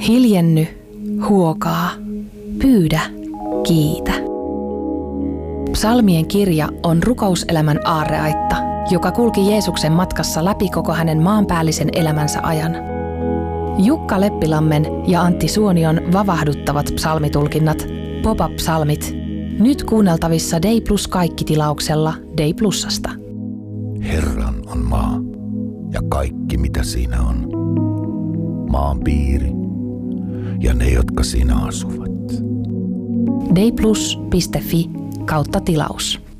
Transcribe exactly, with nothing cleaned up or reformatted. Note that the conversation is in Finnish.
Hiljenny, huokaa, pyydä, kiitä. Psalmien kirja on rukouselämän aarreaitta, joka kulki Jeesuksen matkassa läpi koko hänen maanpäällisen elämänsä ajan. Jukka Leppilammen ja Antti Suonion vavahduttavat psalmitulkinnat, pop-up-psalmit, nyt kuunneltavissa Dei Plus Kaikki-tilauksella Dei Plusasta. Herran on maa ja kaikki mitä siinä on, maan piiri ja ne, jotka siinä asuvat. deiplus piste fi kautta tilaus.